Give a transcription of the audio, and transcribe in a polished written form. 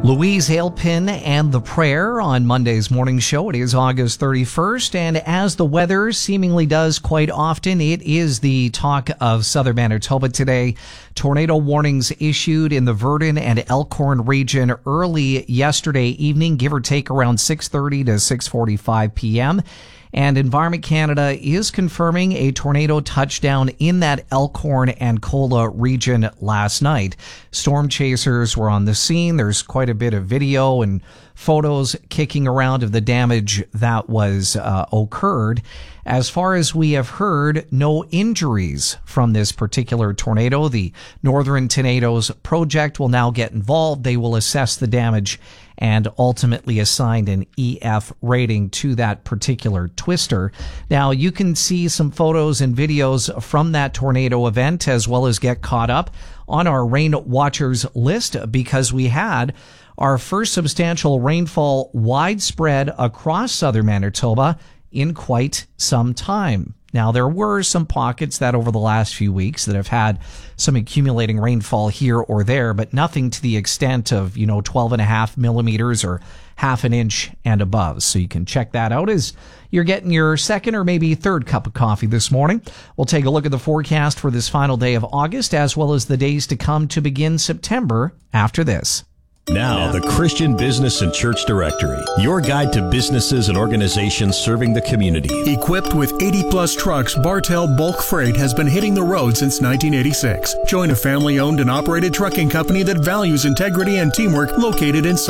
Louise Ailpin and the Prayer on Monday's morning show. It is August 31st, and as the weather seemingly does quite often, it is the talk of southern Manitoba today. Tornado warnings issued in the Virden and Elkhorn region early yesterday evening, give or take around 6:30 to 6:45 p.m., and Environment Canada is confirming a tornado touchdown in that Elkhorn and Kola region last night. Storm chasers were on the scene. There's quite a bit of video and photos kicking around of the damage that was occurred. As far as we have heard, no injuries from this particular tornado. The Northern Tornadoes Project will now get involved. They will assess the damage and ultimately assign an EF rating to that particular twister. Now, you can see some photos and videos from that tornado event, as well as get caught up on our Rain Watchers list, because we had our first substantial rainfall widespread across southern Manitoba in quite some time. Now, there were some pockets that over the last few weeks that have had some accumulating rainfall here or there, but nothing to the extent of, 12.5 millimeters or half an inch and above. So you can check that out as you're getting your second or maybe third cup of coffee this morning. We'll take a look at the forecast for this final day of August, as well as the days to come to begin September after this. Now, the Christian Business and Church Directory, your guide to businesses and organizations serving the community. Equipped with 80-plus trucks, Bartell Bulk Freight has been hitting the road since 1986. Join a family-owned and operated trucking company that values integrity and teamwork, located in